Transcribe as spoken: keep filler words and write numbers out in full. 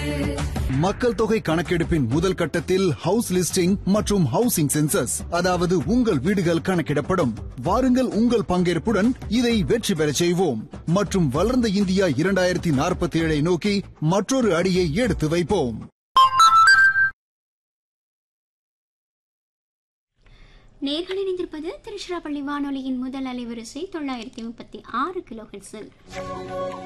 மக்கள் தொகை கணக்கெடுப்பின் முதல் கட்டத்தில் ஹவுஸ் லிஸ்டிங் மற்றும் ஹவுசிங் சென்சஸ், அதாவது உங்கள் வீடுகள் கணக்கிடப்படும். வாருங்கள், உங்கள் பங்கேற்புடன் இதை வெற்றி பெறச் செய்வோம் மற்றும் வளர்ந்த இந்தியா இரண்டாயிரத்தி நாற்பத்தி ஏழை நோக்கி மற்றொரு அடியை எடுத்து வைப்போம். நேர்கள் இணைந்திருப்பது திருச்சிராப்பள்ளி வானொலியின் முதல் அலைவரிசை தொள்ளாயிரத்தி முப்பத்தி ஆறு கிலோ ஹெர்ட்ஸில்.